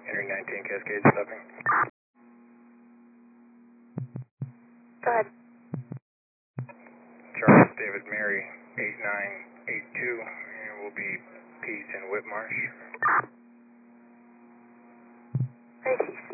Entering 19 Cascade, stopping. Go ahead. Charles David Mary, 8982, and will be Peace in Whitmarsh. Peace.